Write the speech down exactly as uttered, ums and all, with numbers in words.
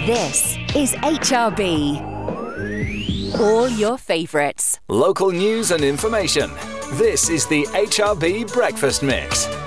This is H R B. All your favourites. Local news and information. This is the H R B Breakfast Mix.